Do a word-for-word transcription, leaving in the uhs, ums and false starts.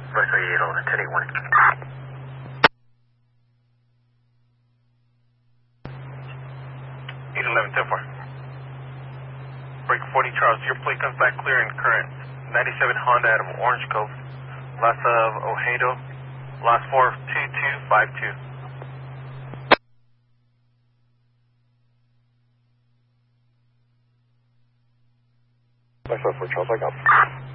West eight eleven, ten eight one. eight eleven, ten four. Break forty Charles, your plate comes back clear and current. ninety-seven Honda Adam, Orange Cove. Last of Ojeda, last four two two five two. Last four Charles, I got.